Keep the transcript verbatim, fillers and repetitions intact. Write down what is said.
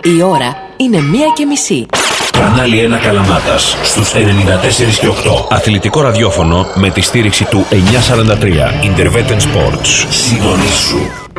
Η ώρα είναι μία και μισή. Κανάλι ένα Καλαμάτας στους ενενήντα τέσσερα και οκτώ. Αθλητικό ραδιόφωνο με τη στήριξη του εννιακόσια σαράντα τρία. Interveten Sports. Συντονίσου.